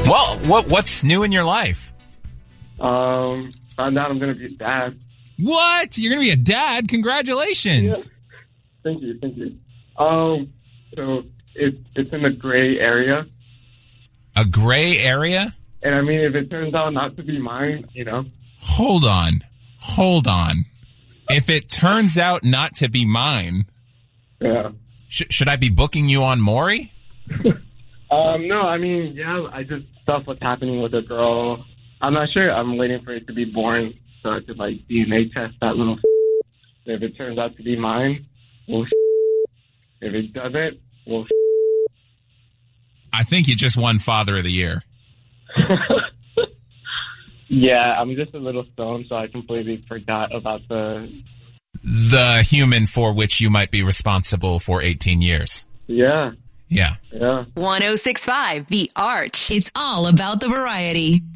Well, what's new in your life? Found out I'm going to be a dad. What? You're going to be a dad? Congratulations. Yeah. Thank you. So it's in a gray area. A gray area? And I mean, if it turns out not to be mine, you know. Hold on. If it turns out not to be mine, yeah. Should I be booking you on Maury? No, I mean, yeah, I just stuff what's happening with the girl. I'm not sure. I'm waiting for it to be born so I could, like, DNA test that little If it turns out to be mine, we'll If it doesn't, we'll I think you just won Father of the Year. Yeah, I'm just a little stoned, so I completely forgot about the human for which you might be responsible for 18 years. Yeah. 106.5 The Arch. It's all about the variety.